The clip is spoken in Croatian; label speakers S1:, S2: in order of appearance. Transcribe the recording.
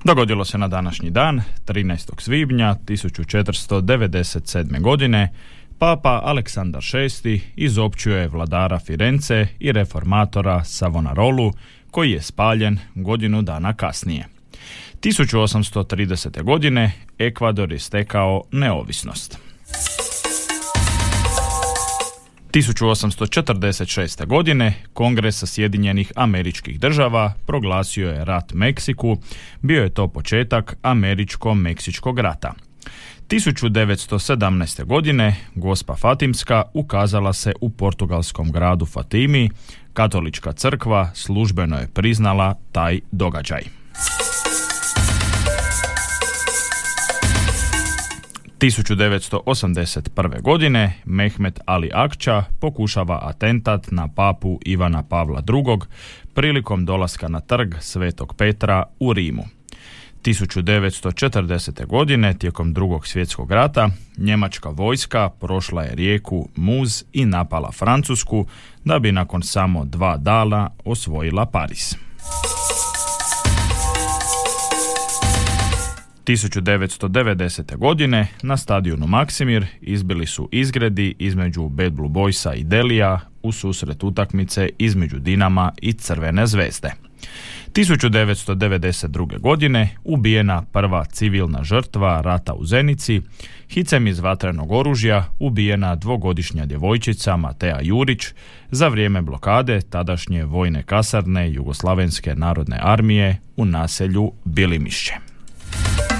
S1: Dogodilo se na današnji dan, 13. svibnja 1497. godine, Papa Aleksandar VI izopćuje vladara Firence i reformatora Savonarolu, koji je spaljen godinu dana kasnije. 1830. godine Ekvador je stekao neovisnost. 1846. godine Kongres Sjedinjenih Američkih Država proglasio je rat Meksiku, bio je to početak Američko-Meksičkog rata. 1917. godine Gospa Fatimska ukazala se u portugalskom gradu Fatimi, katolička crkva službeno je priznala taj događaj. 1981. godine Mehmet Ali Akća pokušava atentat na papu Ivana Pavla II. Prilikom dolaska na trg Svetog Petra u Rimu. 1940. godine tijekom Drugog svjetskog rata njemačka vojska prošla je rijeku Muz i napala Francusku, da bi nakon samo 2 dana osvojila Pariz. 1990. godine na stadionu Maksimir izbili su izgredi između Bad Blue Boysa i Delija u susret utakmice između Dinama i Crvene zvezde. 1992. godine ubijena prva civilna žrtva rata u Zenici, hicem iz vatrenog oružja ubijena 2-godišnja djevojčica Matea Jurić za vrijeme blokade tadašnje vojne kasarne Jugoslavenske narodne armije u naselju Bilimišće.